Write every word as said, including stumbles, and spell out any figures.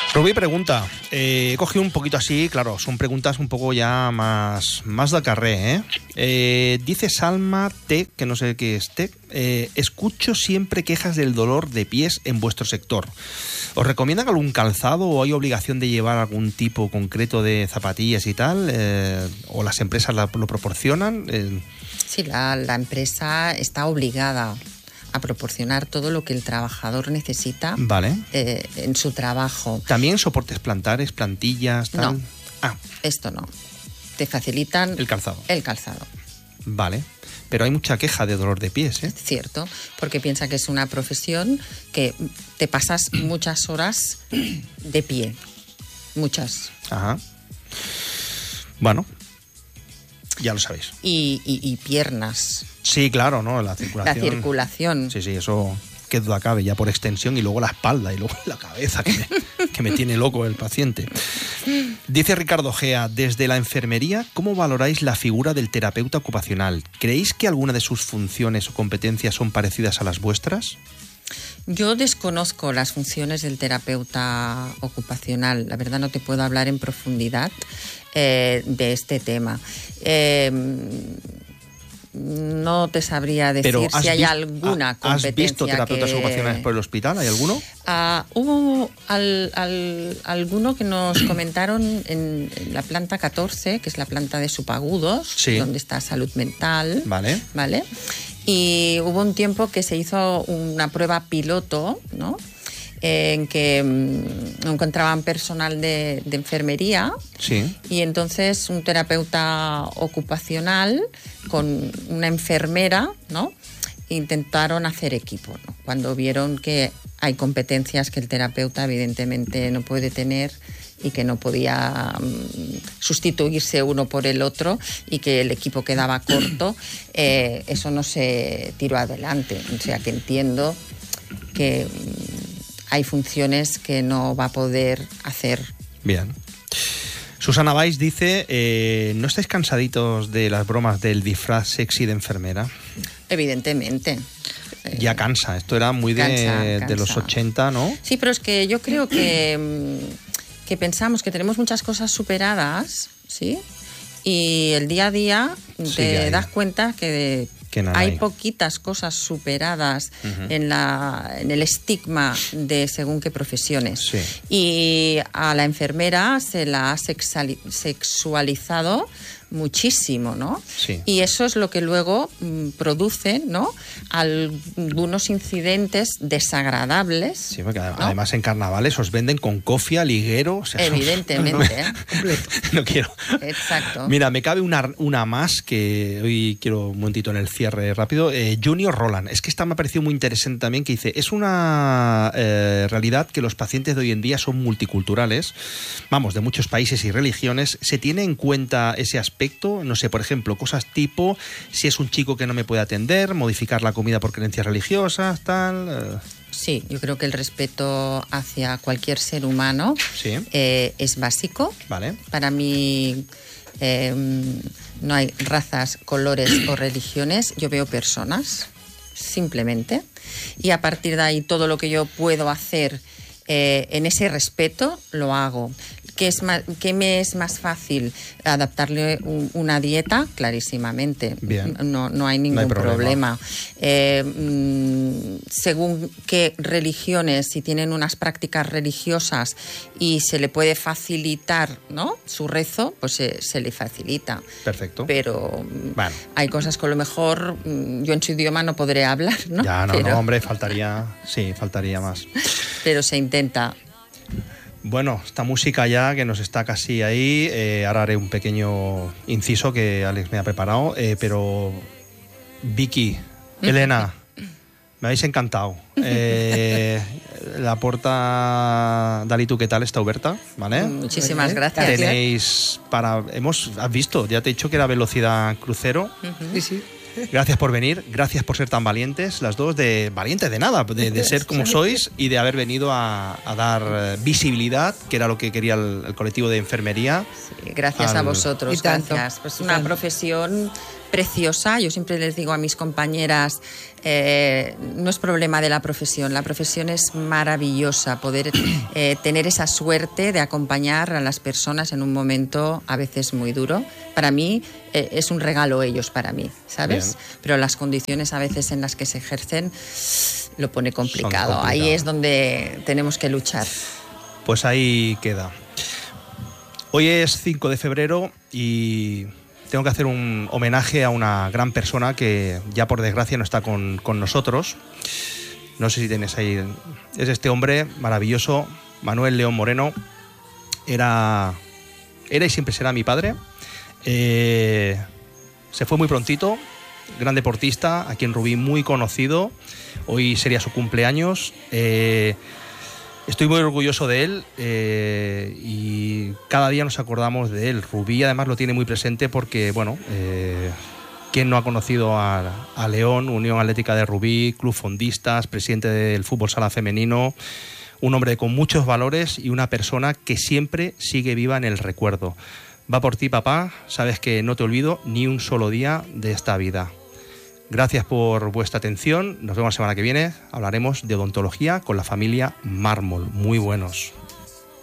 Rubí pregunta, eh, he cogido un poquito así, claro, son preguntas un poco ya más, más de carré, ¿eh? Eh, dice Salma T, que no sé qué es T, eh, escucho siempre quejas del dolor de pies en vuestro sector. ¿Os recomiendan algún calzado o hay obligación de llevar algún tipo concreto de zapatillas y tal? Eh, ¿O las empresas la, lo proporcionan? Eh, sí, la, la empresa está obligada a proporcionar todo lo que el trabajador necesita, vale. eh, en su trabajo. ¿También soportes plantares, plantillas, tal? No, ah. esto no. Te facilitan el calzado. El calzado. Vale, pero hay mucha queja de dolor de pies, ¿eh? Cierto, porque piensa que es una profesión que te pasas muchas horas de pie, muchas. Ajá. Bueno, ya lo sabéis. Y, y, y piernas. Sí, claro, ¿no? La circulación. La circulación. Sí, sí, eso qué duda cabe, ya por extensión, y luego la espalda y luego la cabeza, que me, que me tiene loco el paciente. Dice Ricardo Gea, desde la enfermería, ¿cómo valoráis la figura del terapeuta ocupacional? ¿Creéis que alguna de sus funciones o competencias son parecidas a las vuestras? Yo desconozco las funciones del terapeuta ocupacional. La verdad no te puedo hablar en profundidad eh, de este tema. Eh, no te sabría decir si hay visto, alguna competencia. ¿Has visto terapeutas que... ocupacionales por el hospital? ¿Hay alguno? Uh, hubo al, al, alguno que nos comentaron en, en la planta catorce, que es la planta de subagudos, sí. donde está salud mental. Vale. ¿Vale? Y hubo un tiempo que se hizo una prueba piloto, ¿no?, en que mmm, encontraban personal de, de enfermería, sí. Y entonces un terapeuta ocupacional con una enfermera, ¿no?, intentaron hacer equipo, ¿no?, cuando vieron que hay competencias que el terapeuta evidentemente no puede tener y que no podía um, sustituirse uno por el otro y que el equipo quedaba corto, eh, eso no se tiró adelante. O sea que entiendo que um, hay funciones que no va a poder hacer. Bien. Susana Valls dice, eh, ¿no estáis cansaditos de las bromas del disfraz sexy de enfermera? Evidentemente. Ya cansa, esto era muy de, cansa, cansa. de los ochenta, ¿no? Sí, pero es que yo creo que, que pensamos que tenemos muchas cosas superadas, ¿sí? Y el día a día sí, te ya, ya. das cuenta que, de, que no hay, hay poquitas cosas superadas uh-huh. en, la, en el estigma de según qué profesiones. Sí. Y a la enfermera se la ha sexualizado muchísimo, ¿no? Sí. Y eso es lo que luego mmm, produce, ¿no?, algunos incidentes desagradables. Sí, porque ¿no? además en carnavales os venden con cofia, liguero... O sea, evidentemente. No, no, no quiero. Exacto. Mira, me cabe una, una más que hoy quiero un momentito en el cierre rápido. Eh, Junior Roland, es que esta me ha parecido muy interesante también, que dice, es una eh, realidad que los pacientes de hoy en día son multiculturales, vamos, de muchos países y religiones. ¿Se tiene en cuenta ese aspecto? No sé, por ejemplo, cosas tipo, si es un chico que no me puede atender, modificar la comida por creencias religiosas, tal... Eh. Sí, yo creo que el respeto hacia cualquier ser humano sí. eh, es básico. Vale. Para mí eh, no hay razas, colores o religiones, yo veo personas, simplemente. Y a partir de ahí todo lo que yo puedo hacer eh, en ese respeto, lo hago. ¿Qué, es más, ¿Qué me es más fácil? Adaptarle un, una dieta, clarísimamente. Bien. No, no hay ningún no hay problema. problema. Eh, mmm, según qué religiones, si tienen unas prácticas religiosas y se le puede facilitar, ¿no?, su rezo, pues se, se le facilita. Perfecto. Pero bueno. hay cosas que a lo mejor yo en su idioma no podré hablar, ¿no? Ya, no, pero, no, hombre, faltaría, sí, faltaría más. Pero se intenta. Bueno, esta música ya que nos está casi ahí, eh, ahora haré un pequeño inciso que Alex me ha preparado, eh, pero Vicky, Elena, me habéis encantado. Eh, la puerta Dalitu, ¿qué tal? Está abierta, ¿vale? Muchísimas gracias. Tenéis para, hemos, has visto, ya te he dicho que era velocidad crucero. Uh-huh. Sí, sí. Gracias por venir, gracias por ser tan valientes, las dos, de valientes de nada, de, de ser como sois y de haber venido a, a dar visibilidad, que era lo que quería el, el colectivo de enfermería. Sí, gracias al, a vosotros, y tanto, gracias. Pues y una tanto. profesión preciosa. Yo siempre les digo a mis compañeras, eh, no es problema de la profesión, la profesión es maravillosa, poder eh, tener esa suerte de acompañar a las personas en un momento a veces muy duro. Para mí eh, es un regalo ellos para mí, ¿sabes? Bien. Pero las condiciones a veces en las que se ejercen lo pone complicado. Ahí es donde tenemos que luchar. Pues ahí queda. Hoy es cinco de febrero y tengo que hacer un homenaje a una gran persona que ya por desgracia no está con, con nosotros. No sé si tienes ahí. Es este hombre maravilloso, Manuel León Moreno. Era, era y siempre será mi padre. Eh, se fue muy prontito, gran deportista, aquí en Rubí muy conocido. Hoy sería su cumpleaños. Eh, Estoy muy orgulloso de él eh, y cada día nos acordamos de él. Rubí además lo tiene muy presente porque, bueno, eh, ¿quién no ha conocido a, a León, Unión Atlética de Rubí, Club Fondistas, presidente del fútbol sala femenino? Un hombre con muchos valores y una persona que siempre sigue viva en el recuerdo. Va por ti, papá, sabes que no te olvido ni un solo día de esta vida. Gracias por vuestra atención. Nos vemos la semana que viene. Hablaremos de odontología con la familia Mármol. Muy buenos.